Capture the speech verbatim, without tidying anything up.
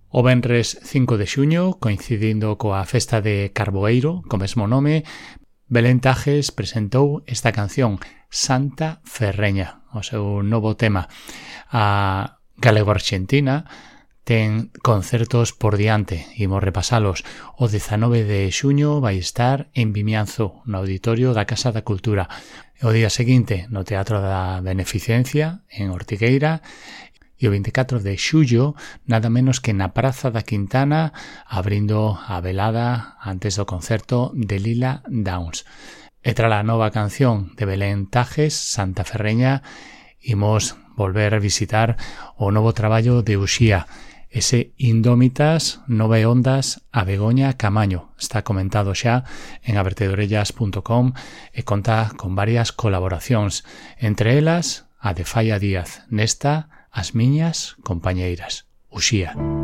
O venres cinco de xuño, coincidindo coa festa de Carboeiro, co mesmo nome, Belén Tajes presentou esta canción, Santa Ferreña, o seu novo tema. A galego-arxentina ten concertos por diante, imos repasalos. O dezanove de xuño vai estar en Vimianzo, no auditorio da Casa da Cultura. O día seguinte, no Teatro da Beneficencia, en Ortigueira, e o veinticuatro de xullo, nada menos que na Praza da Quintana, abrindo a velada antes do concerto de Lila Downs. E tras a nova canción de Belén Tajes, Santa Ferreña, imos volver a visitar o novo traballo de Uxía, ese Indómitas, Nove Ondas, a Begoña Camaño. Está comentado xa en a vertedorellas punto com e conta con varias colaboracións, entre elas a de Falla Díaz, nesta As miñas compañeiras, Uxía.